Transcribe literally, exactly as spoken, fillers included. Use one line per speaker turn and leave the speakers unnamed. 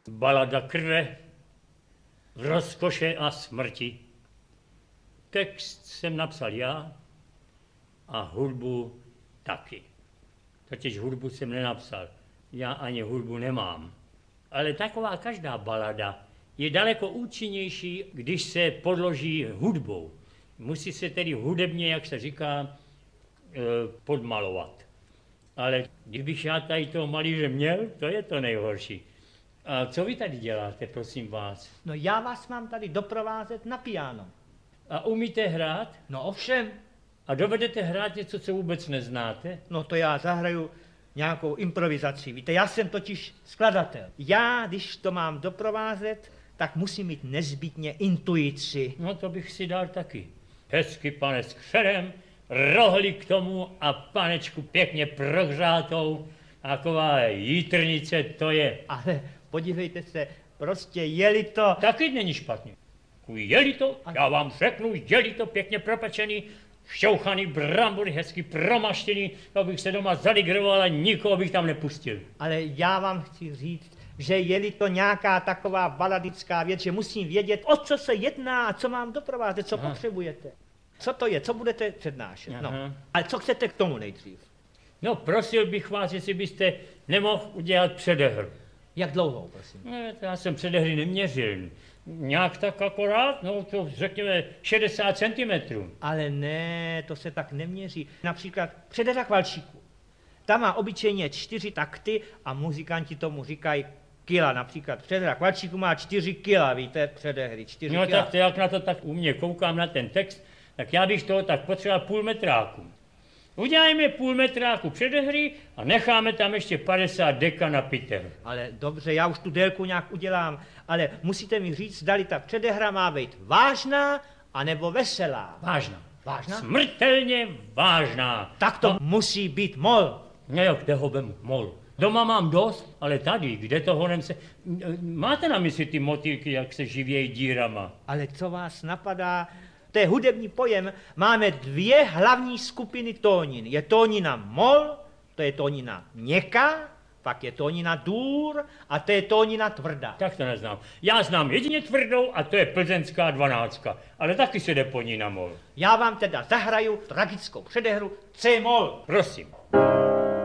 Balada krve, rozkoše a smrti. Text jsem napsal já a hudbu taky. Totiž hudbu jsem nenapsal, já ani hudbu nemám. Ale taková každá balada je daleko účinnější, když se podloží hudbou. Musí se tedy hudebně, jak se říká, podmalovat. Ale kdybych já tady toho malíře měl, to je to nejhorší. A co vy tady děláte, prosím vás?
No já vás mám tady doprovázet na piano.
A umíte hrát?
No ovšem.
A dovedete hrát něco, co vůbec neznáte?
No to já zahraju nějakou improvizaci. Víte, já jsem totiž skladatel. Já, když to mám doprovázet, tak musím mít nezbytně intuici.
No to bych si dal taky. Hezky, pane, s křerem, rohli k tomu a panečku pěkně prohřátou. Taková jitrnice to je.
Ale podívejte se, prostě jeli to...
Taky není špatně. Jeli to, já vám řeknu, jeli to pěkně propečený, šťouchaný brambory, hezky promaštěný, abych se doma zaligroval a nikoho bych tam nepustil.
Ale já vám chci říct, že je-li to nějaká taková baladická věc, že musím vědět, o co se jedná a co mám doprovázet, co Aha. potřebujete. Co to je, co budete přednášet. No. Ale co chcete k tomu nejdřív?
No prosil bych vás, jestli byste nemohl udělat předehru.
Jak dlouho, prosím?
No, já jsem předehry neměřil. Nějak tak akorát, no to řekněme šedesát centimetrů.
Ale ne, to se tak neměří. Například předehra k valčíku. Ta má obyčejně čtyři takty a muzikanti tomu říkají kila. Například předehra k valčíku má čtyři kila, víte, předehry, čtyři
no,
kila.
No tak to, jak na to tak u mě koukám na ten text, tak já bych toho tak potřeboval půl metráku. Uděláme půl metráku předehry a necháme tam ještě padesát deka na piter.
Ale dobře, já už tu délku nějak udělám, ale musíte mi říct, zdali ta předehra má být vážná, anebo veselá.
Vážná.
Vážná?
Smrtelně vážná.
Tak to no. musí být mol.
No jo, kde ho vemu? Mol. Doma mám dost, ale tady, kde to honem se... Máte na mysli ty motýlky, jak se živějí dírama?
Ale co vás napadá? To je hudební pojem. Máme dvě hlavní skupiny tónin. Je tónina mol, to je tónina měkká, pak je tónina dur a to je tónina tvrdá.
Tak to neznám. Já znám jedině tvrdou a to je plzeňská dvanáctka, ale taky se jde po ní na mol.
Já vám teda zahraju tragickou předehru C-mol.
Prosím.